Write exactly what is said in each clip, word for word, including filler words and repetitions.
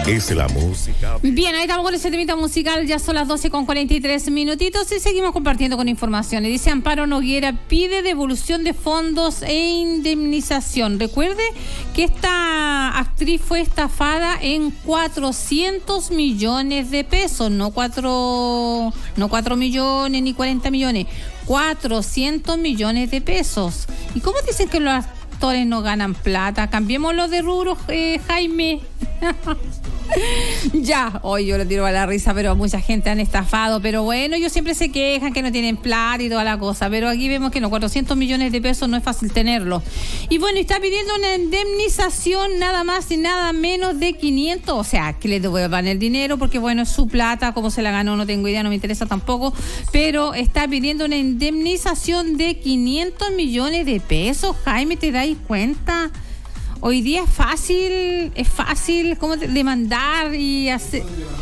Es la música. Bien, ahí estamos con el setenta musical, ya son las doce con cuarenta y tres minutitos y seguimos compartiendo con informaciones. Dice Amparo Noguera, pide devolución de fondos e indemnización. Recuerde que esta actriz fue estafada en cuatrocientos millones de pesos, no cuatro, no cuatro millones ni cuarenta millones, cuatrocientos millones de pesos. ¿Y cómo dicen que los actores no ganan plata? Cambiémoslo de rubro, eh, Jaime. Ya, hoy yo le tiro a la risa, pero mucha gente han estafado, pero bueno, ellos siempre se quejan que no tienen plata y toda la cosa, pero aquí vemos que no, cuatrocientos millones de pesos no es fácil tenerlo. Y bueno, está pidiendo una indemnización nada más y nada menos de quinientos, o sea, que le devuelvan el dinero, porque bueno, es su plata, cómo se la ganó, no tengo idea, no me interesa tampoco, pero está pidiendo una indemnización de quinientos millones de pesos. Jaime, ¿te dais cuenta? Hoy día es fácil, es fácil como demandar y hacer.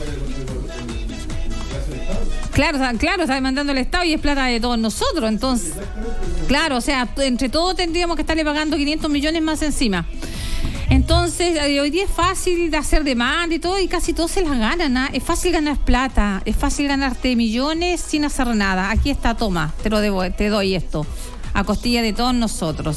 Claro, claro, está demandando el Estado y es plata de todos nosotros, entonces. Claro, o sea, entre todos tendríamos que estarle pagando quinientos millones más encima. Entonces, hoy día es fácil de hacer demanda y todo, y casi todos se las ganan, ¿eh? Es fácil ganar plata, es fácil ganarte millones sin hacer nada. Aquí está, toma, te lo debo, te doy esto, a costilla de todos nosotros.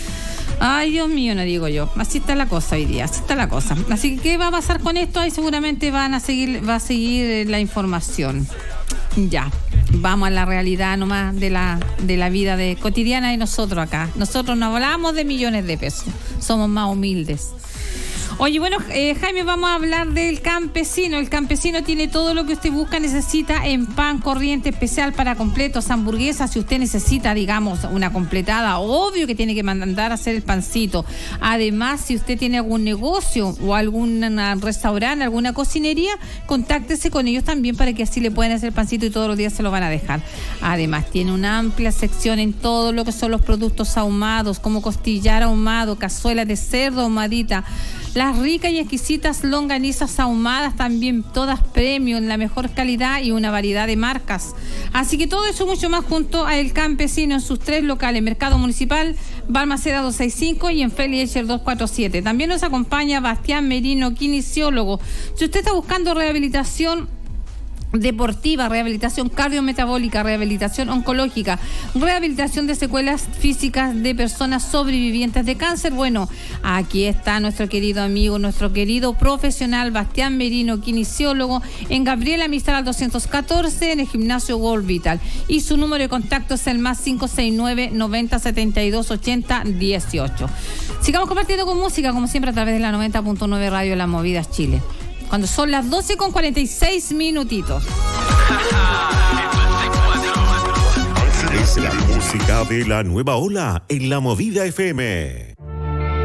Ay, Dios mío, no digo yo. Así está la cosa hoy día, así está la cosa. Así que, ¿qué va a pasar con esto? Ahí seguramente van a seguir, va a seguir la información. Ya, vamos a la realidad nomás de la, de la vida de, cotidiana de nosotros acá. Nosotros no hablamos de millones de pesos, somos más humildes. Oye, bueno, eh, Jaime, vamos a hablar del campesino. El campesino tiene todo lo que usted busca, necesita en pan corriente especial para completos, hamburguesas. Si usted necesita, digamos, una completada, obvio que tiene que mandar a hacer el pancito. Además, si usted tiene algún negocio o algún restaurante, alguna cocinería, contáctese con ellos también para que así le puedan hacer el pancito y todos los días se lo van a dejar. Además, tiene una amplia sección en todo lo que son los productos ahumados, como costillar ahumado, cazuela de cerdo ahumadita, las ricas y exquisitas longanizas ahumadas, también todas premium, en la mejor calidad y una variedad de marcas. Así que todo eso mucho más junto a El Campesino en sus tres locales: Mercado Municipal, Balmaceda doscientos sesenta y cinco y en Feli Escher doscientos cuarenta y siete. También nos acompaña Bastián Merino, kinesiólogo. Si usted está buscando rehabilitación deportiva, rehabilitación cardiometabólica, rehabilitación oncológica, rehabilitación de secuelas físicas de personas sobrevivientes de cáncer, bueno, aquí está nuestro querido amigo, nuestro querido profesional Bastián Merino, kinesiólogo, en Gabriela Mistral doscientos catorce, en el gimnasio World Vital, y su número de contacto es el más cinco seis nueve, noventa, setenta y dos, ochenta, dieciocho. Sigamos compartiendo con música, como siempre, a través de la noventa punto nueve Radio La Movidas Chile, cuando son las doce con cuarenta y seis minutitos. Es la música de la nueva ola en La Movida F M.